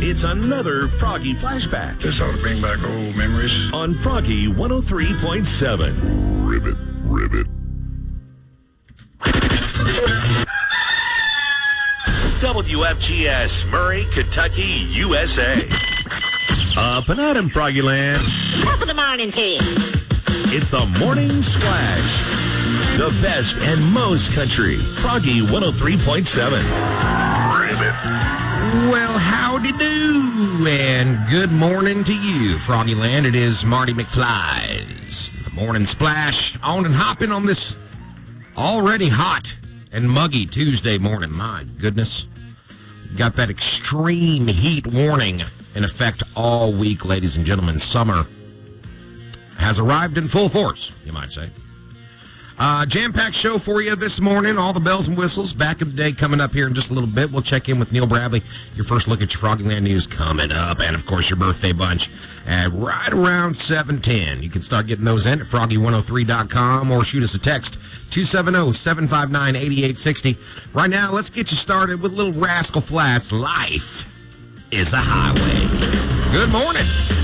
It's another Froggy Flashback This ought to bring back old memories. on Froggy 103.7. Ribbit, ribbit. WFGS, Murray, Kentucky, USA. Up and at him, Froggyland. Top of the morning to you. It's the Morning Splash. The best and most country. Froggy 103.7. Ribbit. Well, howdy do, and good morning to you, Froggyland. It is Marty McFly's The Morning Splash, on and hopping on this already hot and muggy Tuesday morning. My goodness. Got that extreme heat warning in effect all week, ladies and gentlemen. Summer has arrived in full force, you might say. Jam-packed show for you this morning. All the bells and whistles. Back of the day coming up here in just a little bit. We'll check in with Neil Bradley. Your first look at your Froggyland news coming up. And, of course, your birthday bunch at right around 7:10. You can start getting those in at froggy103.com or shoot us a text, 270-759-8860. Right now, let's get you started with Little Rascal Flatts. Life is a highway. Good morning.